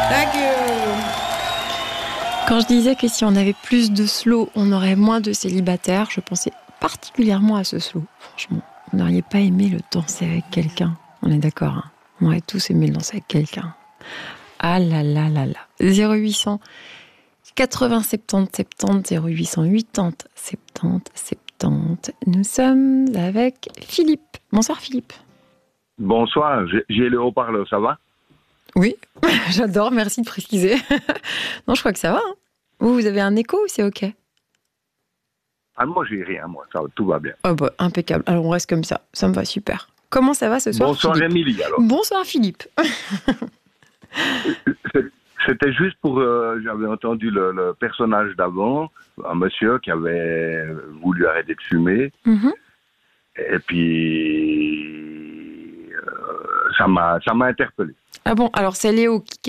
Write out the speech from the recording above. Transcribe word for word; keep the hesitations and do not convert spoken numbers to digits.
Thank you. Quand je disais que si on avait plus de slow, on aurait moins de célibataires, je pensais particulièrement à ce slow. Franchement, vous n'auriez pas aimé le danser avec quelqu'un. On est d'accord, hein. On aurait tous aimé le danser avec quelqu'un. Ah là là là là. zéro huit cents quatre-vingts soixante-dix soixante-dix zéro huit cent quatre-vingts soixante-dix soixante-dix. Nous sommes avec Philippe. Bonsoir Philippe. Bonsoir, j'ai, j'ai le haut-parleur, ça va? Oui, j'adore, merci de préciser. Non, je crois que ça va. Hein. Vous, vous avez un écho ou c'est OK? Ah, moi, j'ai rien, moi, ça, tout va bien. Oh bah, impeccable. Alors, on reste comme ça. Ça me va super. Comment ça va ce soir, Bonsoir, Philippe? Émilie, alors. Bonsoir, Philippe. C'était juste pour... Euh, j'avais entendu le, le personnage d'avant, un monsieur qui avait voulu arrêter de fumer. Mm-hmm. Et puis... Euh, ça m'a, ça m'a interpellé. Ah bon, alors c'est Léo qui